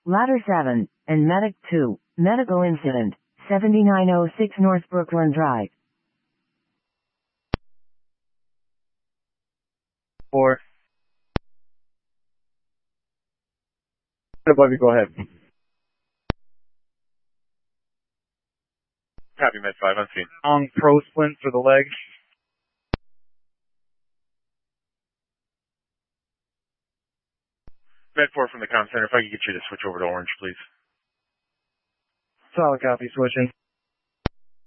Ladder 7, and Medic 2, medical incident, 7906 North Brooklyn Drive. 4. Above you, go ahead. Copy, Med 5 on scene. On pro splint for the leg. Med 4 from the comm center, if I could get you to switch over to orange, please. Solid copy, switching.